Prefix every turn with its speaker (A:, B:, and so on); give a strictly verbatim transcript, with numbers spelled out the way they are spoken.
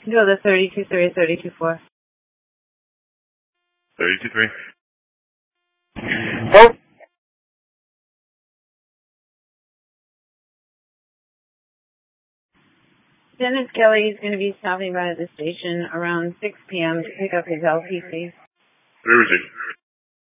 A: Go to thirty-two three, thirty-two four.
B: thirty-two three.
C: Oh.
A: Dennis Kelly is going to be stopping by at the station around six p.m. to pick up his L P C.
B: Where is he?